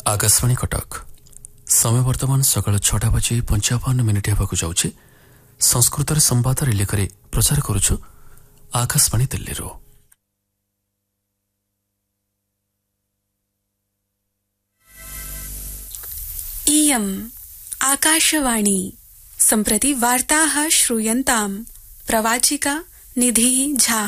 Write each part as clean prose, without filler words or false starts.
आकाशवाणी कटक समय वर्तमान सकाळ 6टा बजे 55 मिनिट हेबाकु जाउछि। संस्कृत संवाद रिले करे प्रचार करुछु आकाशवाणी दिल्ली रो। इयम् आकाशवाणी सम्प्रति वार्ताः श्रूयन्ताम्। प्रवाचिका निधि झा।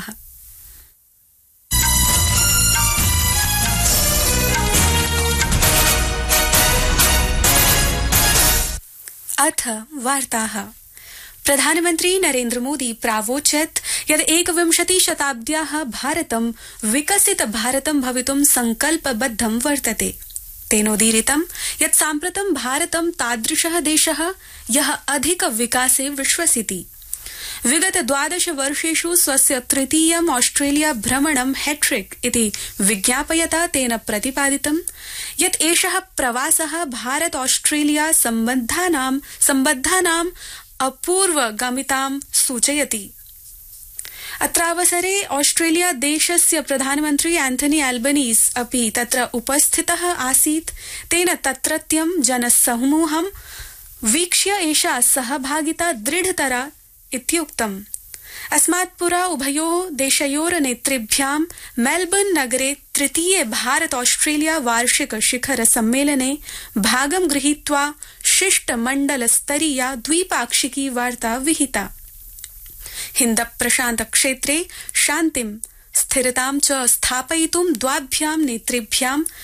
अथ वार्ताः। प्रधानमन्त्री नरेन्द्र मोदी प्रावोचत् यत् 21 शताब्द्याः भारतं विकसित भारतं भवितुं संकल्पबद्धं वर्तते। तेनोदीरितं यत् साम्प्रतं भारतं तादृशः देशः यः अधिक विकासे विश्वसिति। विगत 12 वर्षेषु स्वस्य तृतीयम् ऑस्ट्रेलिया भ्रमणं हैट्रिक इति विज्ञापयता तेन प्रतिपादितं यत् एषः प्रवासः भारत ऑस्ट्रेलिया सम्बद्धानां अपूर्वगामितां सूचयति। अत्रावसरे ऑस्ट्रेलिया देशस्य प्रधानमन्त्री एंथनी एल्बनीज अपि तत्र उपस्थितः आसीत्। तेन तत्रत्यं जनसमूहं वीक्ष्य एषा सहभागिता दृढतरा इत्युक्तम्। अस्मात् पुरा उभयोः देशयोः नेतृभ्यां मेलबर्न नगरे तृतीये भारत ऑस्ट्रेलिया वार्षिक शिखर सम्मेलने भागं गृहीत्वा शिष्टमण्डलस्तरीया द्विपाक्षिकी वार्ता विहिता। हिन्द प्रशान्त क्षेत्रे शान्तिं स्थिरतां च स्थापयितुं द्वाभ्यां नेतृभ्यां